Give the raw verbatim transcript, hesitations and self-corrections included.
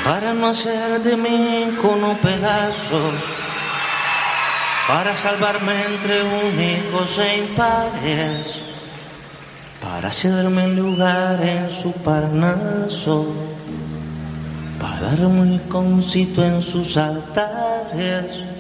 para no hacer de mí cono pedazos, para salvarme entre únicos e impares, para cederme el lugar en su Parnaso, para darme un iconcito en sus altares,